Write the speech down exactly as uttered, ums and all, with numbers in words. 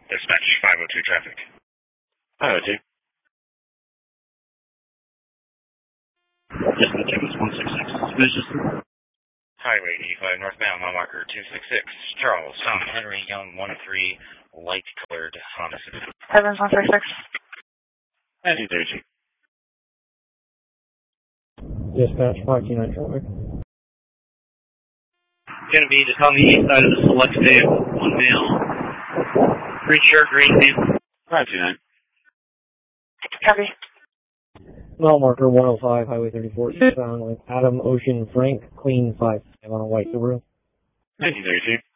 Dispatch five oh two traffic. five oh two. Dispatch X one six six. Suspicious. Highway eighty-five northbound, mile marker two six six. Charles, Tom, Henry, Young, one three, light-colored Honda Civic. Evans one six six. nineteen thirty-two. Dispatch five two nine traffic. Gonna be just on the east side of the select vehicle. One male. Green shirt, green vehicle. five two nine. Copy. Mile marker one oh five, Highway thirty-four, eastbound with Adam Ocean Frank, Queen five five on a white Subaru. nineteen thirty-two.